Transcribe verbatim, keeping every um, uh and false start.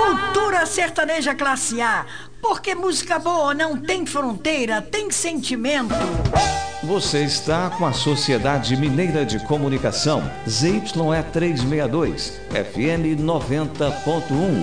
Cultura sertaneja classe A, porque música boa não tem fronteira, tem sentimento. Você está com a Sociedade Mineira de Comunicação, Z Y E trezentos e sessenta e dois, F M noventa ponto um.